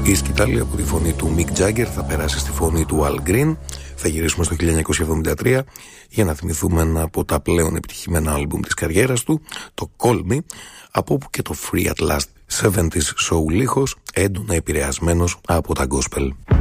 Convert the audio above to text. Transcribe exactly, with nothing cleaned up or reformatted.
Η σκητάλη από τη φωνή του Mick Jagger θα περάσει στη φωνή του Al Green. Θα γυρίσουμε στο χίλια εννιακόσια εβδομήντα τρία για να θυμηθούμε ένα από τα πλέον επιτυχημένα άλμπουμ της καριέρας του, το Call Me, από όπου και το Free at Last. εβδομήντα soul ήχος, έντονα επηρεασμένος από τα gospel.